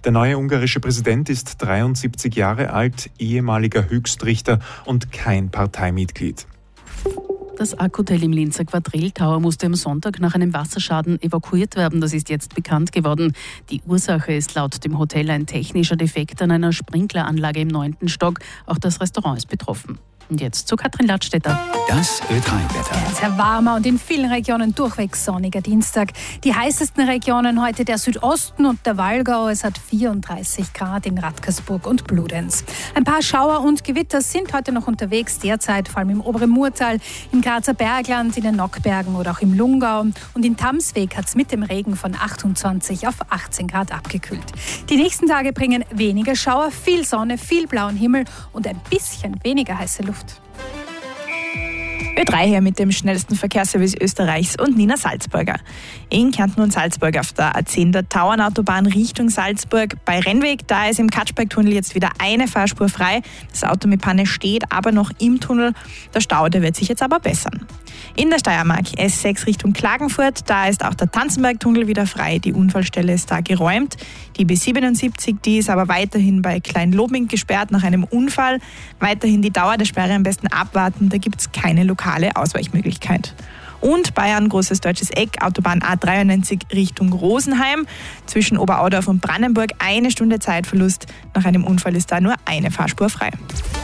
Der neue ungarische Präsident ist 73 Jahre alt, ehemaliger Höchstrichter und kein Parteimitglied. Das Akhotel im Linzer Quadrilltower musste am Sonntag nach einem Wasserschaden evakuiert werden. Das ist jetzt bekannt geworden. Die Ursache ist laut dem Hotel ein technischer Defekt an einer Sprinkleranlage im 9. Stock. Auch das Restaurant ist betroffen. Und jetzt zu Katrin Ladstätter. Das Ö3-Wetter. Ein sehr warmer und in vielen Regionen durchweg sonniger Dienstag. Die heißesten Regionen heute der Südosten und der Wallgau. Es hat 34 Grad in Radkersburg und Bludenz. Ein paar Schauer und Gewitter sind heute noch unterwegs, derzeit vor allem im oberen Murtal, im Grazer Bergland, in den Nockbergen oder auch im Lungau. Und in Tamsweg hat es mit dem Regen von 28 auf 18 Grad abgekühlt. Die nächsten Tage bringen weniger Schauer, viel Sonne, viel blauen Himmel und ein bisschen weniger heiße Luft. Ö3 hier mit dem schnellsten Verkehrsservice Österreichs und Nina Salzburger. In Kärnten und Salzburg auf der A10 der Tauernautobahn Richtung Salzburg. Bei Rennweg, da ist im Katschbergtunnel jetzt wieder eine Fahrspur frei. Das Auto mit Panne steht aber noch im Tunnel. Der Stau, der wird sich jetzt aber bessern. In der Steiermark S6 Richtung Klagenfurt, da ist auch der Tanzenbergtunnel wieder frei. Die Unfallstelle ist da geräumt. Die B77, die ist aber weiterhin bei Kleinlobing gesperrt nach einem Unfall. Weiterhin die Dauer der Sperre am besten abwarten, da gibt es keine lokale Ausweichmöglichkeit. Und Bayern, großes deutsches Eck, Autobahn A93 Richtung Rosenheim. Zwischen Oberaudorf und Brandenburg 1 Stunde Zeitverlust. Nach einem Unfall ist da nur eine Fahrspur frei.